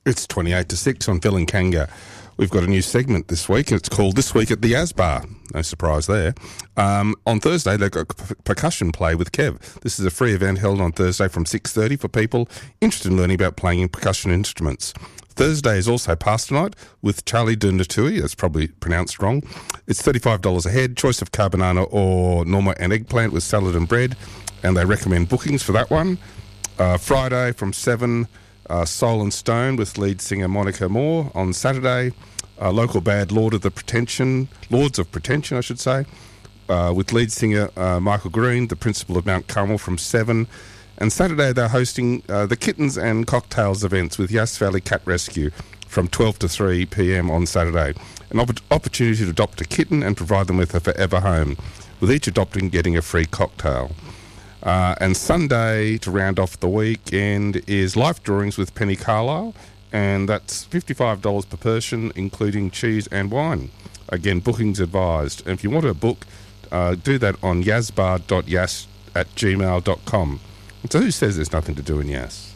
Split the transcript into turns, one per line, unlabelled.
It's 28 to 6 on Phil and Kanga. We've got a new segment this week. It's called This Week at the Asbar. No surprise there. On Thursday, they've got percussion play with Kev. This is a free event held on Thursday from 6:30 for people interested in learning about playing percussion instruments. Thursday is also pasta night with Charlie Dundatui. That's probably pronounced wrong. It's $35 a head, choice of carbonara or normal and eggplant with salad and bread, and they recommend bookings for that one. Friday from 7, Soul and Stone with lead singer Monica Moore. On Saturday, local band Lords of Pretension, I should say, with lead singer Michael Green, the principal of Mount Carmel, from 7. And Saturday they're hosting the Kittens and Cocktails events with Yass Valley Cat Rescue from 12 to 3 p.m. on Saturday. An opportunity to adopt a kitten and provide them with a forever home, with each adopting getting a free cocktail. And Sunday, to round off the weekend, is life drawings with Penny Carlisle, and that's $55 per person, including cheese and wine. Again, bookings advised. And if you want to book, do that on yazbar.yass@gmail.com. So who says there's nothing to do in Yass?